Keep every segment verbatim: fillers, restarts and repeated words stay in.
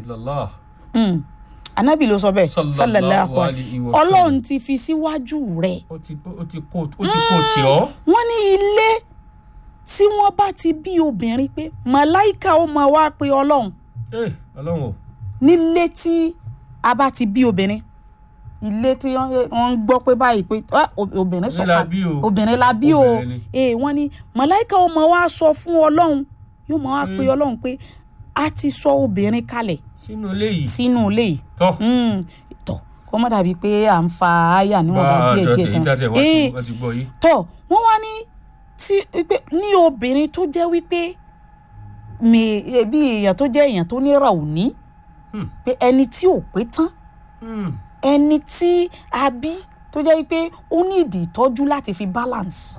illallah. Mm. Ànábì ló sọ bẹ́ẹ̀ sallallahu alaihi wa sallam. Ọlọ́run ti fi síwájú rẹ̀. Ó ti ó ti kó ó ti kó tì ọ́. Wọ́n ní ilé tí wọ́n bá ti bí obìnrin pé màláìka ó máa wá pe Ọlọ́run. Eh, Ọlọ́run o. Nílé tí a bá ti bí obìnrin, ilé tí wọ́n ń gbọ́ pé báyìí pé obìnrin sọ̀ka obìnrin la bí o, eh wọ́n ní màláìka ó máa wá sọ fún Ọlọ́run, yóò máa wá pe Ọlọ́run pé a ti sọ obìnrin kalẹ̀ sínú ilé yìí sínú ilé yìí tọ́ tọ́ kó má dàbí pé à ń fa àyà níwọ̀n bá díẹ̀ díẹ̀ tán tọ́ wọ́n wá ní tí ní obìnrin tó jẹ́ wípé bí èèyàn tó jẹ́ èèyàn tó ní ràùní pé ẹni tí ò pé tán ẹni tí a bí tó jẹ́ wípé ó ní ìdí ìtọ́jú láti fi balance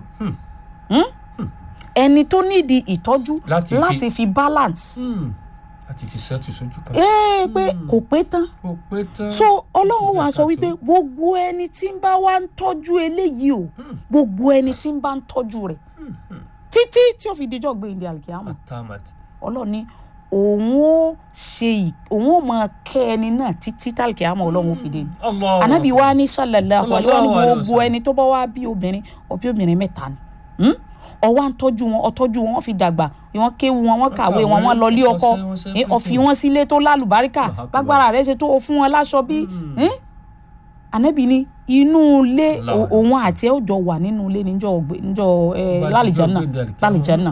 ẹni tó ní ìdí ìtọ́jú láti fi balance láti fi sẹ́tù sójú kan. ee pé kò pé tán kò pé tán. so Ọlọ́run wá sọ wípé gbogbo ẹni tí ń bá wá ń tọ́jú eléyìí o gbogbo ẹni tí ń bá ń tọ́jú rẹ̀ títí tí ó fi dijọ́ gbé ìdí àlùkìyámà Ọlọ́run ní òun ó ṣe òun ó máa kẹ́ ẹni náà títí tálùkìyámà Ọlọ́run ó fi dé. Ànábì wa ní sallallahu alaihi wa sallam gbogbo ẹni tó bá wá bí obìnrin ọbí obìnrin mẹ́ta ni ọwọ́ à ń tọ́jú wọn ọtọ́jú wọn wọ́n fi dàgbà wọ́n kéwu wọn wọ́n kàwé wọn wọ́n lọ lé ọkọ ọ̀fi wọn sílé tó lálùbáríkà gbàgbára rẹ̀ ṣe tó fún wọn láṣọ bí Ànábì ní inú ilé òun àti ẹ̀ ó jọ wà nínú ilé níjọ́ lálìjánà lálìjánà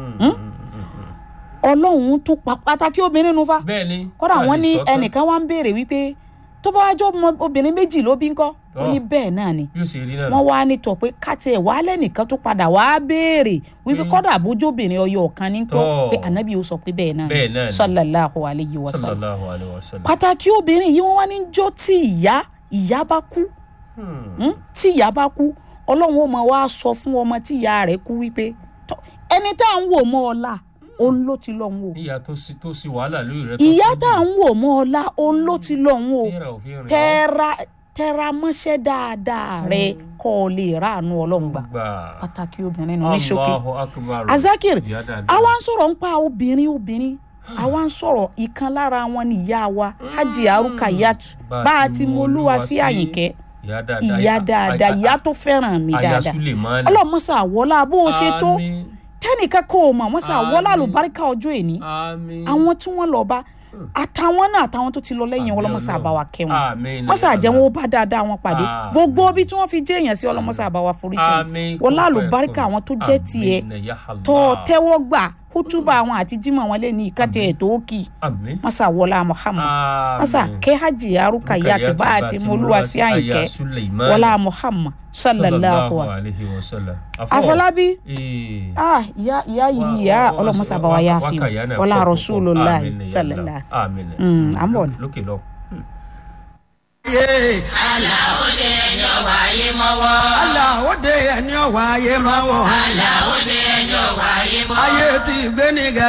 Ọlọ́run tún pàtàkì obìnrin nu fa kódà wọ́n ní ẹnìkan wá ń béèrè wípé tó bá wájọ́ obìnrin méjì ló bí ńkọ́ ó ní bẹ́ẹ̀ náà ni wọ́n wá ní tọ̀ pé káti ẹ̀ wálẹ̀ nìkan tó padà wá béèrè wípé kọ́dà àbójóbìnrin ọyọ ọ̀kan ní kọ́ pé Ànábì ó sọ pé bẹ́ẹ̀ náà sallallahu alayhi wa sallam pàtàkì obìnrin yìí wọ́n wá ní jọ́ tí ìyá ìyá bá kú tí ìyá bá kú Ọlọ́run ó máa wá sọ fún ọmọ tí ìyá rẹ̀ kú wípé ẹni tá à ń wò mọ́ ọlá òun ló ti lọ ń wò. ìyá tó sì tó sì wàhálà lórí rẹ. ìyá tá à ń wò mọ́ ọlá òun ló ti lọ ń wò. tẹ́ra tẹ́ra mọ́ṣẹ́ dáadáa rẹ kọ́ ọ lè ráàánú Ọlọ́run gbà. pàtàkì obìnrin nù ní ṣókè. Azakir àwa ń sọ̀rọ̀ nípa obìnrin obìnrin àwa ń sọ̀rọ̀ ìkan lára wọn ni ìyá wa Hajiya Rukayat bá a ti mọ Olúwa sí Àyìnkẹ́ ìyá dáadáa ìyá tó fẹ́ràn mi dáadáa ọlọ́mọṣà wọlá bó o ṣe tó tẹ́nìkan kó o mọ̀ wọ́n sà wọ́lá àlùbáríkà ọjọ́ èní àwọn tí wọ́n lọ bá àtàwọn náà àtàwọn tó ti lọ lẹ́yìn ọlọ́mọṣà àbáwá kẹ́ wọn mọ́ṣà jẹ́ wọn ó bá dáadáa wọn pàdé gbogbo bí tí wọ́n fi jẹ́ èèyàn sí ọlọ́mọṣà àbáwá foríjì wọ́lá àlùbáríkà àwọn tó jẹ́ tiẹ̀ tó tẹ́wọ́ gbà kútúbà àwọn àti jímọ̀ wọn lé ní ìkàtẹ́ ẹ̀ tó kì mọ́ṣà wọlá Muhammad mọ́ṣà kẹ́ Hajiya Rukayat bá àti mọ́lúwa sí Àyìnkẹ́ wọlá Muhammad sallallahu alaihi wasallam Afọlábí ah ya ya ya ọlọ́mọ sábà wa ya fi wala Rasulullah sallallahu amin mm amon lókè lọ ye Allah ode enyo wa ye mawo Allah ode enyo wa ye mawo Allah ode enyo wa ye mawo ayé tí gbé ni